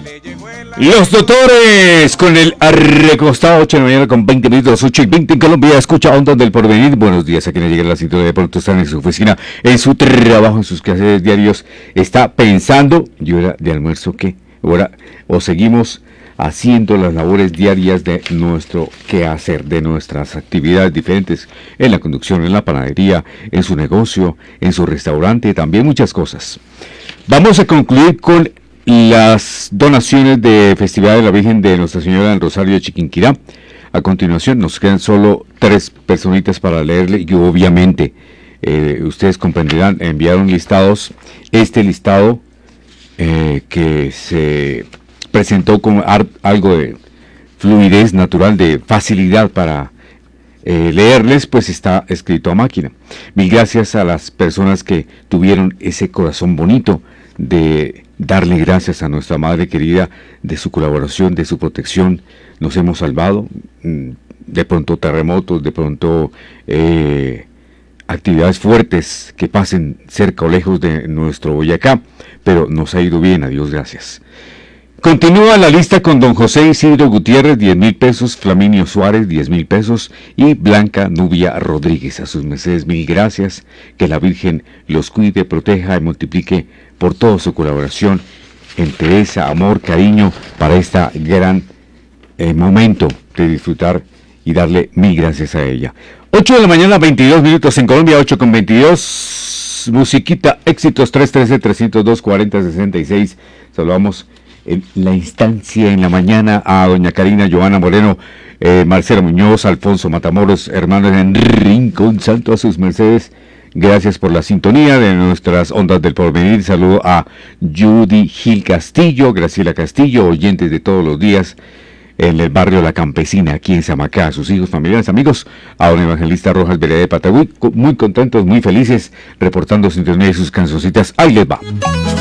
Los doctores con el recostado 8 de la mañana con 20 minutos, 8:20 en Colombia. Escucha Ondas del Porvenir. Buenos días a quienes llegan a la sintonía de pronto están en su oficina, en su trabajo, en sus quehaceres diarios. Está pensando, ¿y hora de almuerzo qué? Ahora, o seguimos haciendo las labores diarias de nuestro quehacer, de nuestras actividades diferentes, en la conducción, en la panadería, en su negocio, en su restaurante, también muchas cosas. Vamos a concluir con las donaciones de Festividad de la Virgen de Nuestra Señora del Rosario de Chiquinquirá. A continuación nos quedan solo 3 personitas para leerle y obviamente ustedes comprenderán, enviaron listados. Este listado que se presentó con algo de fluidez natural, de facilidad para leerles, pues está escrito a máquina. Mil gracias a las personas que tuvieron ese corazón bonito de darle gracias a nuestra Madre querida de su colaboración, de su protección. Nos hemos salvado, de pronto terremotos, de pronto actividades fuertes que pasen cerca o lejos de nuestro Boyacá, pero nos ha ido bien, a Dios gracias. Continúa la lista con don José Isidro Gutiérrez, 10,000 pesos, Flaminio Suárez, 10,000 pesos y Blanca Nubia Rodríguez. A sus mercedes, mil gracias. Que la Virgen los cuide, proteja y multiplique por toda su colaboración, entereza, amor, cariño para este gran momento de disfrutar y darle mil gracias a ella. 8 de la mañana, 22 minutos en Colombia, 8:22. Musiquita, éxitos 313-302-4066. Saludamos en la instancia en la mañana a doña Karina Joana Moreno, Marcela Muñoz, Alfonso Matamoros, hermanos en Rincón Santo, a sus mercedes. Gracias por la sintonía de nuestras Ondas del Porvenir. Saludo a Judy Gil Castillo, Graciela Castillo, oyentes de todos los días en el barrio La Campesina, aquí en Samacá, a sus hijos, familiares, amigos, a don Evangelista Rojas Vereda de Patagüí, muy contentos, muy felices, reportando sintonía de sus cancioncitas. Ahí les va.